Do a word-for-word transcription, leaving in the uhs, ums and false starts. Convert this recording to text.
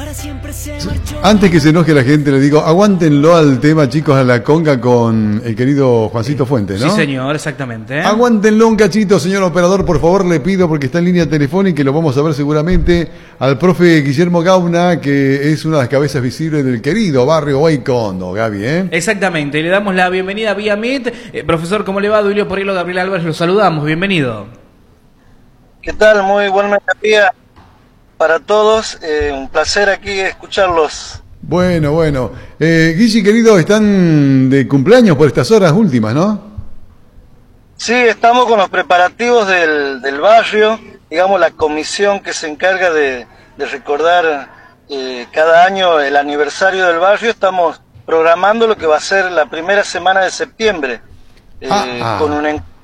Antes que se enoje la gente, le digo, aguántenlo al tema, chicos, a la conga con el querido Juancito Fuentes, ¿no? Sí, señor, exactamente. Aguántenlo un cachito, señor operador, por favor, le pido, porque está en línea telefónica y lo vamos a ver seguramente, al profe Guillermo Gauna, que es una de las cabezas visibles del querido barrio Guaycondo, Gaby, ¿eh? Exactamente, y le damos la bienvenida vía Meet. Eh, profesor, ¿cómo le va? Duilio Porrillo, Gabriel Álvarez, lo saludamos, bienvenido. ¿Qué tal? Muy buen mediodía para todos, eh, un placer aquí escucharlos. Bueno, bueno. Eh, Guilli, querido, están de cumpleaños por estas horas últimas, ¿no? Sí, estamos con los preparativos del, del barrio, digamos la comisión que se encarga de, de recordar eh, cada año el aniversario del barrio. Estamos programando lo que va a ser la primera semana de septiembre, eh, ah, ah. con un encuentro